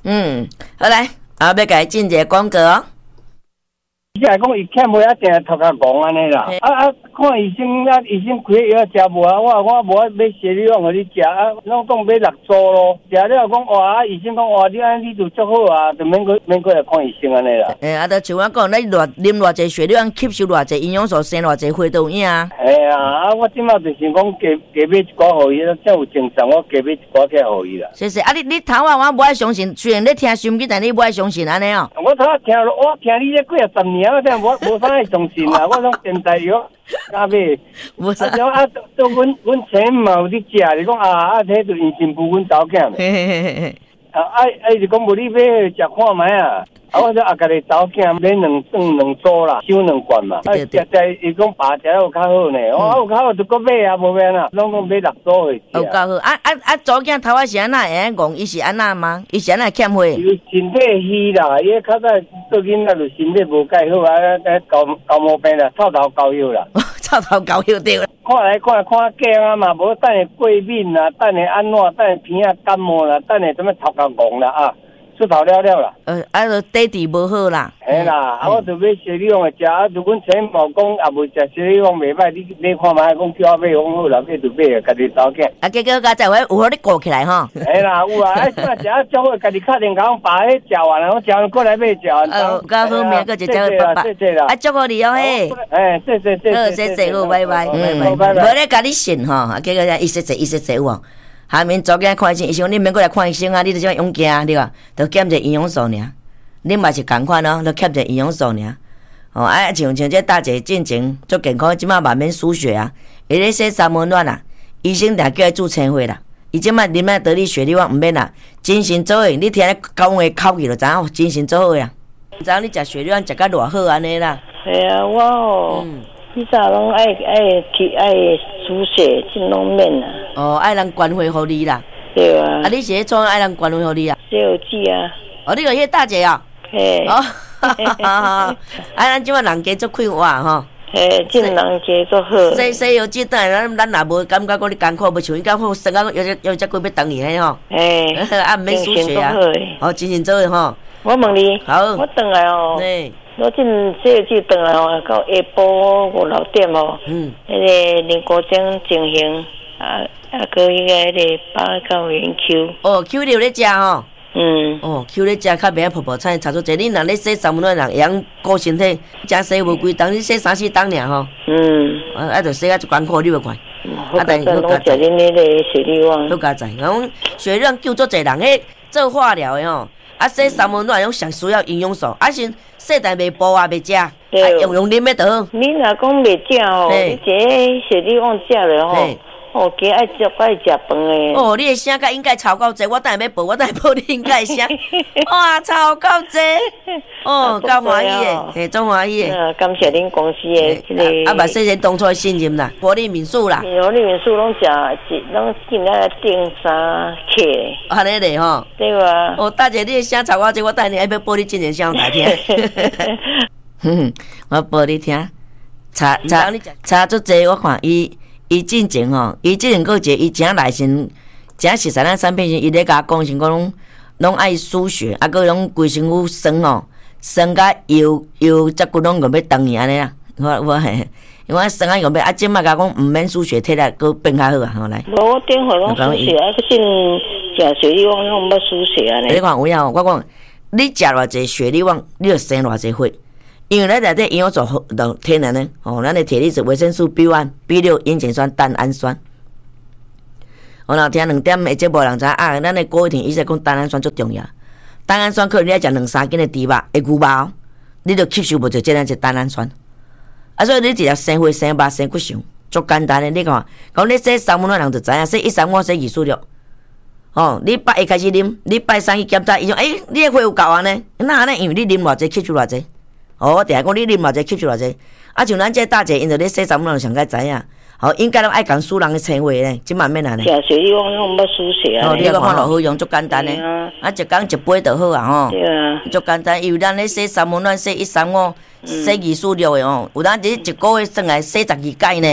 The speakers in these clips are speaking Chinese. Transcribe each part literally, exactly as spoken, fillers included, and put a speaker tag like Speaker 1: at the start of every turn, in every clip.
Speaker 1: 嗯，好来，啊，要甲伊进一个广告哦。
Speaker 2: 伊来讲，伊欠无啊，定头壳戆安尼啦。啊啊，看医生啊，医生开药食无啊，我我无买血里往互你食啊，拢讲买六组咯。食了讲哇，啊医生讲哇，你安你就足好啊，就免过免过来看医生安尼啦。
Speaker 1: 诶、欸，啊，就像我讲，你偌啉偌济血，你按吸收偌济营养素，生偌济血都有影啊。
Speaker 2: 哎呀，啊，我即马就是讲加加买一寡互伊，才有精神，我加买一寡起来互伊啦。
Speaker 1: 是是，啊，你你头啊，我无爱相信，虽然你听心机，但你无爱相信安尼哦。
Speaker 2: 我头啊听，我听你这几啊十年，我真无无啥爱相信啦。我拢现在药加买，
Speaker 1: 无啥。
Speaker 2: 啊，啊，都阮阮前嘛有伫食，你讲啊啊，这就因心不阮查某囝。
Speaker 1: 嘿嘿嘿嘿。
Speaker 2: 啊啊，啊，就讲无你买食看卖啊。啊，我说啊，家己查某囝买两顿两组啦，收两罐嘛。啊，食食伊讲爸食有较好呢，哦，有较好就搁买啊，无免啦，拢讲买六组的。
Speaker 1: 有较好，啊啊啊！查某囝头仔是安那会安讲？伊是安那吗？伊是安那欠血？
Speaker 2: 伊身体虚啦，伊较早做囡仔就身体无介好啊，啊高高毛病啦，臭头高腰啦。
Speaker 1: 臭头高腰对啦。
Speaker 2: 看来看看镜啊嘛，无等下过敏啦，等下安怎，等下鼻啊感冒啦，等下什么头壳戆啦啊！出头了了啦，
Speaker 1: 呃，啊，就底底无好啦。
Speaker 2: 嘿啦，啊，我就买雪里旺的食，啊，如果前某讲也无食雪里旺袂歹，你你看卖讲叫我买，讲好啦，买就买啊，家己找囝。
Speaker 1: 啊，结果甲在位有互你顾起来吼。
Speaker 2: 嘿啦，有啊，啊，即马食啊，足好，家己敲电讲把迄食完了，我食完过来买食完。
Speaker 1: 呃，较好命，个一只爸爸。
Speaker 2: 谢谢啦，
Speaker 1: 啊，祝福你哦嘿。
Speaker 2: 哎，谢谢谢谢。
Speaker 1: 好，谢谢，好，拜拜，
Speaker 2: 拜拜。
Speaker 1: 无咧甲你信吼，啊，结果一说一，一说一有无？下面早间看医生，医生你免过来看医生啊，你就这样勇惊对吧？就减者营养素尔，你嘛是共款哦，就减者营养素尔。哦，啊，像像这大姐进前足健康，即马慢慢输血啊，伊咧洗三温暖啊，医生定叫伊注清血啦。伊即马啉啊得你血，你我毋免啦，精神做诶，你听咧讲话口气就知影，精神做好啊。毋知影你食血你食甲偌好安尼啦？
Speaker 3: 系啊，我哦。嗯你早拢爱爱去爱输血，即拢免啦。
Speaker 1: 哦，爱人关怀互你啦。
Speaker 3: 对啊。
Speaker 1: 啊，你是咧创爱人关怀互你啊？
Speaker 3: 有记啊。
Speaker 1: 哦，你个迄大姐啊？
Speaker 3: 嘿。
Speaker 1: 哦，哈哈哈哈！啊，咱即摆人家足快活吼。
Speaker 3: 嘿，即人家足好。
Speaker 1: 西西药剂等下，咱咱也无感觉讲你艰苦，无像伊艰苦，生啊有只有只几要等伊嘿吼。
Speaker 3: 嘿。
Speaker 1: 啊，毋免输血啊。哦，精神做诶吼。
Speaker 3: 我问你。
Speaker 1: 好。
Speaker 3: 我等来哦。
Speaker 1: 对。
Speaker 3: 我进这个季回来哦，到下晡五六点哦，嗯，迄个林国正进行啊啊，个迄个迄个八到园 Q。
Speaker 1: 哦 ，Q 你有咧食吼？
Speaker 3: 嗯。
Speaker 1: 哦 ，Q 咧食较袂晓泡泡菜，差足济。你若咧洗三温暖人会晓顾身体，食洗无几冬，你洗三四冬尔吼。
Speaker 3: 嗯。
Speaker 1: 啊，啊，着洗啊足艰苦，你袂管。
Speaker 3: 啊，但是拢食恁迄个雪里旺。
Speaker 1: 都加在，讲雪里旺救足济人，迄做化疗的吼。啊，洗三温暖用上需要营养素，啊是细但袂补啊，袂食，啊用用啉的就好。
Speaker 3: 你若讲袂食哦，你这雪里旺食了吼，哦，加爱食爱食饭的。
Speaker 1: 哦，你的声甲应该超够济，我等下要报，我等下报你应该声。哇，超够济！哦，够欢喜的，嘿，足欢喜的。
Speaker 3: 感谢恁公司的这个。
Speaker 1: 啊，嘛，谢谢当初的信任啦，活力民宿啦。
Speaker 3: 活力民宿拢食，拢进来订三客。
Speaker 1: 安尼嘞吼。
Speaker 3: 对吧？
Speaker 1: 哦，大姐，你的声超够济，我等下要报你真人声来听。哼，我报你听。查查查足济，我看伊。伊进前吼，伊之前个一个伊真耐心，真实在咱产品时，伊咧甲我讲，是讲拢爱输血，啊，佮拢规身躯酸哦，酸甲腰腰脊骨拢个要断去安尼啊。我我嘿，因为我酸啊用要啊，即摆甲讲毋免输血，摕来佮变较好啊，吼来。
Speaker 3: 无我电话拢输血，啊，佮进食血里旺拢毋捌输血安尼。
Speaker 1: 你看有影？我讲你食偌济血里旺，你就生偌济血。因为咱内底营养素就天然的，哦，咱的铁离子、维生素 B 一、B 六、烟碱酸、单氨酸。我若听两点的节目，人知啊，咱的郭伟婷医生讲单氨酸最重要。单氨酸可能你爱食两三斤的猪肉、的牛肉，你就吸收无着这样一单氨酸。啊，所以你直接生血、生肉、生骨相，足简单的。你看，讲你洗三温暖人就知影，洗一三五洗二四六。哦，你拜一开始啉，你拜三去检查，伊讲，诶、欸，你的血有够安尼？那安尼，因为你啉偌济，吸收偌济。哦，我定下讲你啉偌济，吸收偌济。啊，像咱这大姐，因着咧洗三温暖上该知影。哦，应该拢爱讲输人的称话咧，即满免安尼。
Speaker 3: 食水你讲拢毋捌输血啊。
Speaker 1: 哦，你个看落好用，足简单咧。啊，一工一杯就好啊，吼。
Speaker 3: 对啊。
Speaker 1: 足简单，因为咱咧洗三温暖、洗一三五、洗二四六的哦，有当一一个月算来洗十二届呢。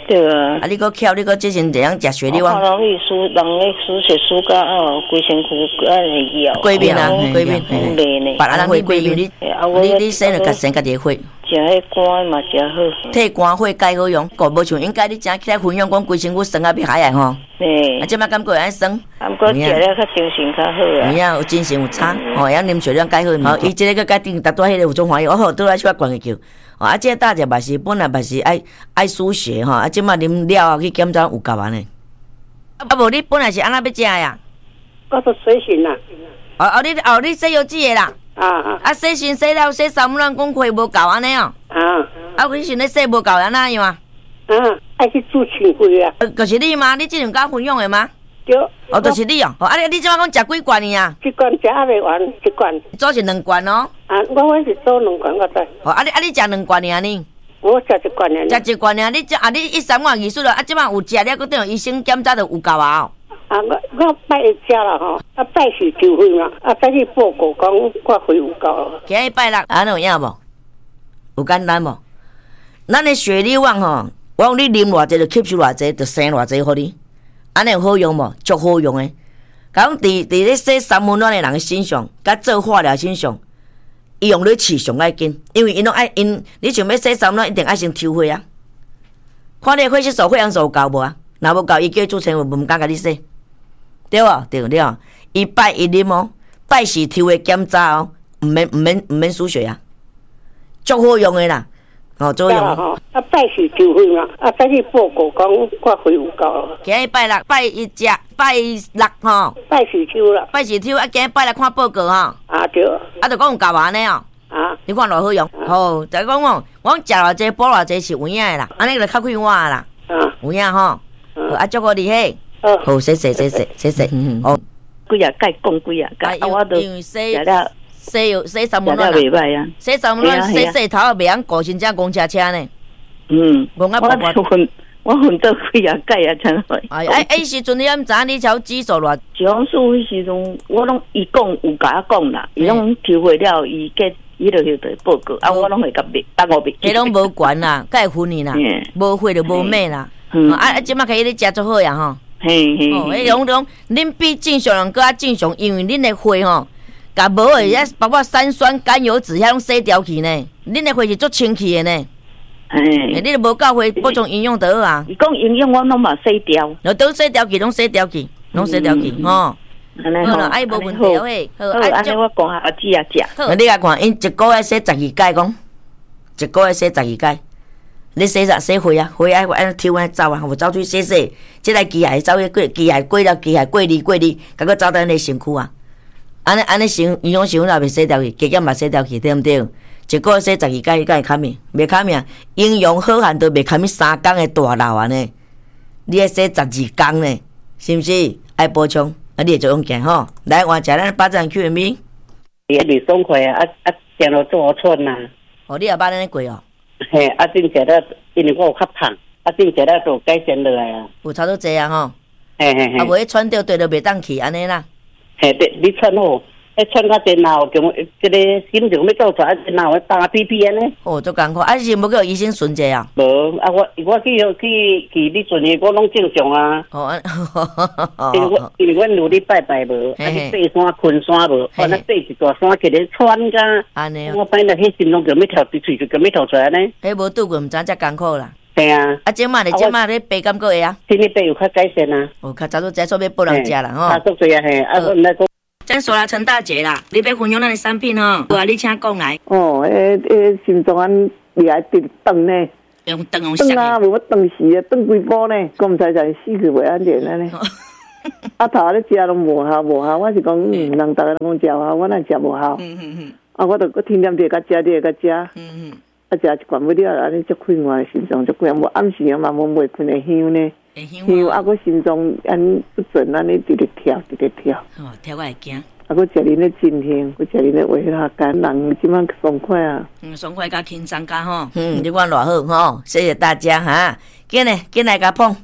Speaker 3: 对啊。
Speaker 1: 啊，你搁巧，你搁之前这样食雪梨王。
Speaker 3: 人去输，人咧输血输到哦，规身躯安尼摇。
Speaker 1: 过敏啊，过敏，
Speaker 3: 别
Speaker 1: 人会过敏，你你你生就家生家己会。
Speaker 3: 食迄肝嘛食好。
Speaker 1: 退肝火解好用，个无像应该你正起来分享讲规身躯酸啊要海啊吼。
Speaker 3: 嘿。
Speaker 1: 啊，即摆感觉安酸。
Speaker 3: 啊，毋过食了较精神较好啊。
Speaker 1: 有影有精神有差，吼，要啉水量解好。吼，伊即个个甲顶达多迄个有种欢喜，我好倒来去我灌个球。哦，啊，即个大只嘛是本来嘛是爱爱输血吼，啊，即摆啉了后去检查有够安尼。啊，无你本来是安怎要食呀？
Speaker 4: 我是水性啦。
Speaker 1: 哦哦，你哦你洗油脂的啦。
Speaker 4: 啊啊。
Speaker 1: 啊，洗身洗了洗三碗讲血无够安尼哦。
Speaker 4: 啊。
Speaker 1: 啊，你想咧洗无够安那样啊？
Speaker 4: 啊，爱去做清血啊。
Speaker 1: 呃，就是你吗？你即阵甲分享的吗？
Speaker 4: 对。
Speaker 1: 哦，就是你哦。哦，啊，你你即摆讲食几罐尔？
Speaker 4: 一罐食还袂完，一罐。
Speaker 1: 做是两罐哦。
Speaker 4: 啊，我我是做两罐我知。
Speaker 1: 哦，啊你啊你食两罐尔呢？
Speaker 4: 我食一罐尔。
Speaker 1: 食一罐尔，你食啊你一三罐二十了，啊即摆有食了，佮等医生检查就有够啊哦。
Speaker 4: 啊，我我拜一食啦吼，啊拜四就会嘛，啊再去报告讲我血有够。
Speaker 1: 今日拜六，安尼有影无？有简单无？咱的雪梨网吼，我讲你啉偌济就吸收偌济，就生偌济互你，安尼有好用无？足好用诶！讲伫伫咧洗三温暖的人的身上，甲做化疗身上，伊用咧刺上爱紧，因为因拢爱因，你想要洗三温暖，一定爱先抽血啊。看你的血色素、血氧素够无啊？若无够，伊叫主持人毋敢甲你洗。对无？对了，伊拜一啉哦，拜四抽的检查哦，毋免毋免毋免输血啊，足好用的啦，哦，足好用。
Speaker 4: 啊，拜四就会嘛，啊再去报告讲我血有够。
Speaker 1: 今日拜六拜一只，拜六吼，
Speaker 4: 拜四抽啦，
Speaker 1: 拜四抽啊，今日拜六看报告吼。
Speaker 4: 啊对。
Speaker 1: 啊，就讲有够安尼哦。
Speaker 4: 啊，
Speaker 1: 你看偌好用，吼，就讲哦，我食偌济补偌济是有影的啦，安尼就较快活啦。
Speaker 4: 啊，
Speaker 1: 有影吼，啊，祝我厉害。好，谢谢谢谢谢谢，哦，
Speaker 3: 几啊届讲几啊届，啊我都
Speaker 1: 因为洗洗有洗三温暖啦，
Speaker 3: 袂歹啊，
Speaker 1: 洗三温暖洗洗头也袂晓顾真正公车车呢。
Speaker 3: 嗯，
Speaker 1: 讲啊，
Speaker 3: 我混我混到几啊届啊，真好。
Speaker 1: 哎哎，迄时阵你毋知影你超指数偌？
Speaker 3: 上数迄时阵，我拢伊讲有甲我讲啦，伊拢抽血了，伊计伊就去报告，啊我拢会甲别当我别。
Speaker 1: 迄拢无悬啦，该分你啦，无血就无命啦。啊啊，即摆可以你食足好呀吼。
Speaker 3: 嘿嘿，
Speaker 1: 哦，迄种种，恁比正常人搁较正常，因为恁的血吼，甲无诶，遐包括三酸甘油酯遐拢洗掉去呢。恁的血是足清气的呢。哎，你都无够血补充营养得好啊。
Speaker 3: 伊讲营养我拢嘛洗掉，
Speaker 1: 然后都洗掉去，拢洗掉去，拢洗掉去，吼。好啦，哎，无问题嘿。
Speaker 3: 好，安尼我讲下，我只啊食。
Speaker 1: 你甲看，因一个月洗十二届讲，一个月洗十二届。你洗啥洗血啊？血爱按抽安走啊，有走去洗洗，即个机械走去过，机械过了，机械过滤过滤，甲佮走到你身躯啊。安尼安尼成营养成分也袂洗掉去，加减嘛洗掉去，对毋对？一个洗十二届，伊敢会卡命？袂卡命，营养好汉都袂卡命三工的大老安尼。你爱洗十二工呢，是毋是？爱补充，啊，你会做用行吼。来换食咱八珍 Q M V。
Speaker 4: 也袂爽快啊！啊啊，行路做好喘呐。
Speaker 1: 哦，你也捌安尼过哦。
Speaker 4: 嘿，啊，正食了，因为我有较胖，啊，正食了就改善落来啊。
Speaker 1: 有差不多济啊吼。
Speaker 4: 嘿嘿嘿。
Speaker 1: 啊，无迄喘着对着袂当去安尼啦。
Speaker 4: 嘿，对，你喘好，迄喘到真后，就即个心情要做出来，真后会打屁屁安尼。
Speaker 1: 哦，足艰苦，啊，是无叫医生巡者啊？
Speaker 4: 无，啊，我我去去去你阵的，我拢正常啊。
Speaker 1: 哦，
Speaker 4: 因为我因为阮有咧拜拜无，啊，去爬山、困山无，啊，那爬一大山起来喘甲。
Speaker 1: 安尼。
Speaker 4: 我摆那迄心拢就要跳，滴喙就就要跳出来呢。
Speaker 1: 迄无拄过，毋知遮艰苦啦。
Speaker 4: 对啊。
Speaker 1: 啊，即马咧，即马咧爬敢过会啊？
Speaker 4: 今日爬有较改善啊。
Speaker 1: 哦，较早都在做要拨人食啦吼。
Speaker 4: 差足济啊嘿，啊，我毋来讲。
Speaker 1: 咱说啦，陈大姐啦，你要分享咱的产品吼，好啊，你请讲来。
Speaker 5: 哦，诶诶，心脏安厉害直断呢，
Speaker 1: 用断用断
Speaker 5: 啊，无要断死啊，断几波呢？讲唔知在死去袂安全安尼。啊头咧食拢无效无效，我是讲，嗯，人逐个拢讲食效，我哪食无效？嗯嗯嗯。啊，我著搁天天地甲食，你甲食。嗯嗯。啊，食一罐不了，安尼足快活的心脏足快，无暗时啊嘛无袂困会香呢。香啊，我心脏安不准，安尼直直跳，直直跳。
Speaker 1: 哦，跳我会惊。
Speaker 5: 啊，我食恁的真香，我食恁的话啦，干人即摆爽快啊。
Speaker 1: 嗯，爽快加轻松加吼。嗯，你看偌好吼，谢谢大家哈。紧嘞，紧来甲碰。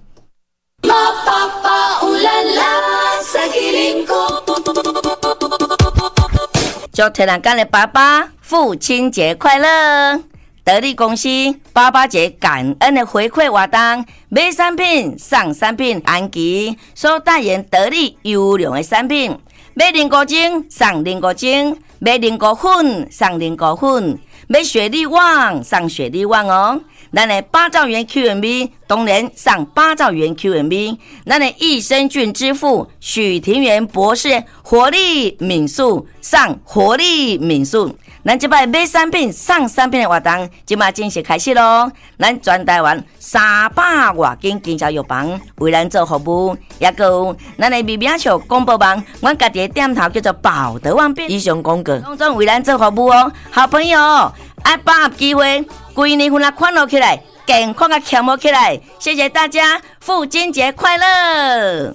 Speaker 1: 祝天然干的爸爸父亲节快乐！ 得力公司八八节感恩的回馈活动，买产品送产品，安琪所代言得力优良的产品，买菱角精送菱角精，买菱角粉送菱角粉，买雪莉网送雪莉网哦。咱的八兆元 Q M B 当然上八兆元 Q M B， 咱的益生菌之父许庭元博士活力敏素上活力敏素。咱这摆买产品送产品的活动，即马正式开始咯！咱全台湾三百外间经销药房为咱做服务，也有咱的微名笑广播网，阮家己的店头叫做宝德万变。以上广告拢总为咱做服务哦，好朋友，爱把握机会，规年份啊款落起来，健康啊强活起来！谢谢大家，父亲节快乐！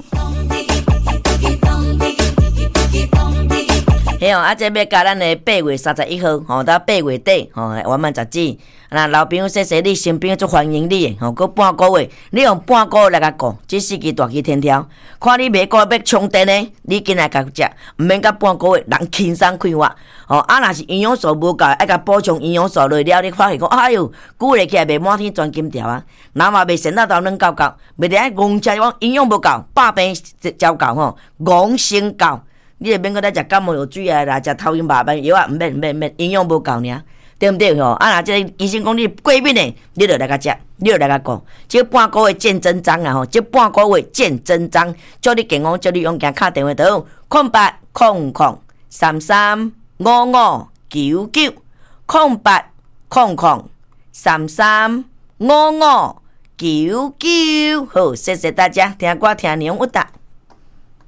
Speaker 1: 嘿哦，啊，这要甲咱的八月三十一号，吼、哦，到八月底，吼、哦，完满杂志。那老朋友说说，你身边足欢迎你的，吼、哦，搁半个月，你用半个月来甲过，这世纪大旗天条，看你每个月要充电的，你紧来甲食，毋免甲半个月，人轻松快活。哦，啊，若是营养素无够，爱甲补充营养素落了，你发现讲，哎哟，久咧起来袂满天钻金条啊，若嘛袂先到豆软够够，袂得爱戆食讲营养无够，百病照够吼，戆性够。你就免搁再食感冒药水啊，啦食头晕麻烦药啊，毋免毋免毋免，营养无够尔，对毋对吼？啊，若即个医生讲你过敏的，你就来甲食，你就来甲讲，即半个月见真章啊吼！即半个月见真章，祝你健康，祝你勇敢，敲电话到空八空空三三五五九九空八空空三三五五九九，好，谢谢大家，听歌听年有达。